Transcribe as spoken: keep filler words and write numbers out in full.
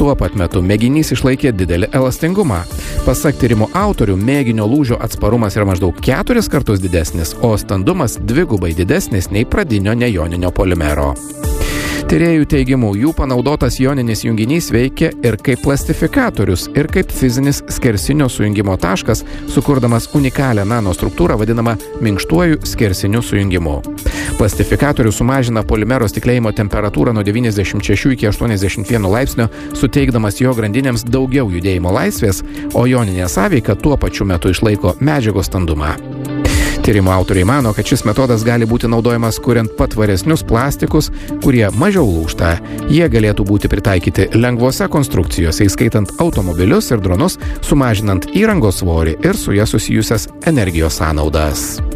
Tuo pat metu mėginys išlaikė didelį elastingumą. Pasak tyrimo autorių, mėginio lūžio atsparumas yra maždaug keturis kartus didesnis, o standumas dvigubai didesnis nei pradinio nejoninio polimero. Tyrėjų teigimu, jų panaudotas joninis junginys veikia ir kaip plastifikatorius, ir kaip fizinis skersinio sujungimo taškas, sukurdamas unikalią nanostruktūrą vadinamą minkštuoju skersiniu sujungimu. Plastifikatorius sumažina polimero stiklėjimo temperatūrą nuo devyniasdešimt šešių iki aštuoniasdešimt vieno laipsnio, suteikdamas jo grandinėms daugiau judėjimo laisvės, o joninė sąveika tuo pačiu metu išlaiko medžiagos standumą. Tyrimo autoriai mano, kad šis metodas gali būti naudojamas kuriant patvaresnius plastikus, kurie mažiau lūžta. Jie galėtų būti pritaikyti lengvose konstrukcijose, įskaitant automobilius ir dronus, sumažinant įrangos svorį ir su ja susijusias energijos sąnaudas.